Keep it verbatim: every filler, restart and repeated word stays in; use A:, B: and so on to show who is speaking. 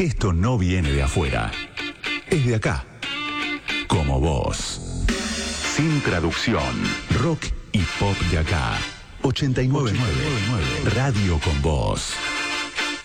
A: Esto no viene de afuera. Es de acá. Como vos. Sin traducción. Rock y pop de acá. ochenta y nueve punto nueve. Radio con vos.